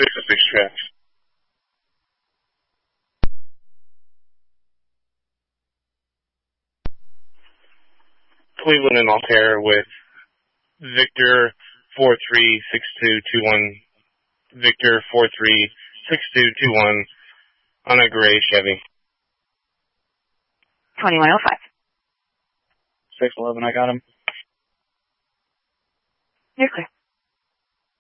606 tracks. Cleveland and Altair with Victor 436221. Victor 436221 on a gray Chevy. 2105. 611, I got him. You're clear.